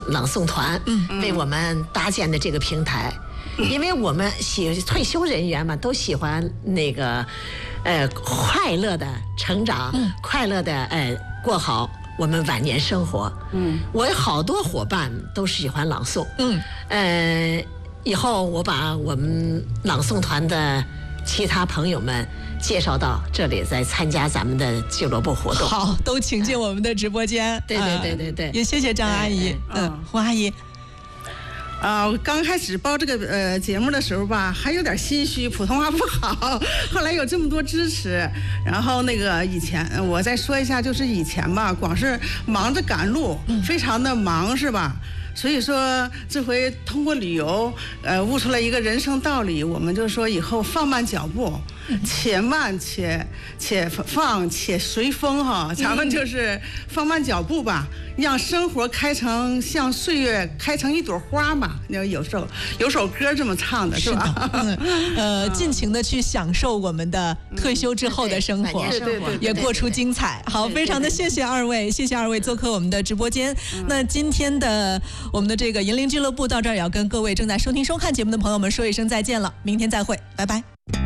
朗诵团为我们搭建的这个平台。因为我们退休人员嘛，都喜欢那个，快乐的成长，快乐的过好我们晚年生活。我有好多伙伴都喜欢朗诵。以后我把我们朗诵团的其他朋友们介绍到这里，再参加咱们的俱乐部活动。 好，都请进我们的直播间。 对， 也谢谢张阿姨。胡阿姨。 刚开始报这个节目的时候吧，还有点心虚，普通话不好。后来有这么多支持，然后那个以前我再说一下，就是以前吧，光是忙着赶路，非常的忙，是吧？所以说这回通过旅游，悟出来一个人生道理，我们就说以后放慢脚步，且慢且放且随风哈，咱们就是放慢脚步吧，让生活开成像岁月开成一朵花嘛。有首歌这么唱的是吧？ 尽情的去享受我们的退休之后的生活，也过出精彩。好，非常的谢谢二位做客我们的直播间。那今天的我们的这个银铃俱乐部到这儿也要跟各位正在收听收看节目的朋友们说一声再见了，明天再会，拜拜。